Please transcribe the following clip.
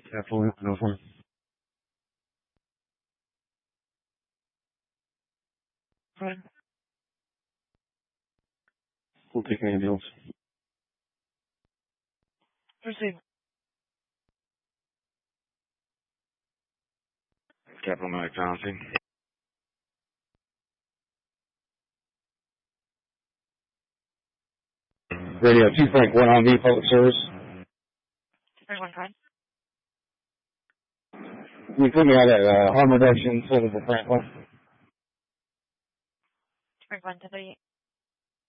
Absolutely, no fun. Right. We'll take any deals. Proceed. Capital Mike Johnson. Radio 2 Frank 1 on V Public Service. Frank 1 time. You put me on that harm reduction, Senator Franklin. Frank 1 1038.